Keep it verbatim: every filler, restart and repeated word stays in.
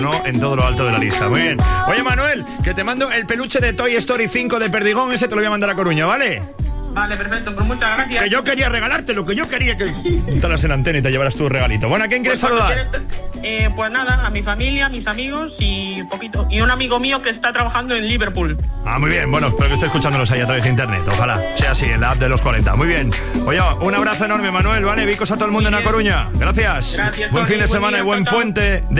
No, en todo lo alto de la lista. Muy bien. Oye, Manuel, que te mando el peluche de Toy Story cinco de Perdigón. Ese te lo voy a mandar a Coruña, ¿vale? Vale, perfecto, pues muchas gracias. Que yo quería regalarte lo que yo quería que estarás en la antena y te llevaras tu regalito. Bueno, ¿a quién quieres pues, saludar? Quieres, eh, pues nada, a mi familia, a mis amigos y un poquito. Y un amigo mío que está trabajando en Liverpool. Ah, muy bien. Bueno, espero que esté escuchándonos ahí a través de internet. Ojalá sea así, en la app de los cuarenta. Muy bien. Oye, un abrazo enorme, Manuel, ¿vale? Vicos a todo el mundo en La Coruña. Gracias. Gracias. Buen Tony, fin de semana día, y buen chao. puente. De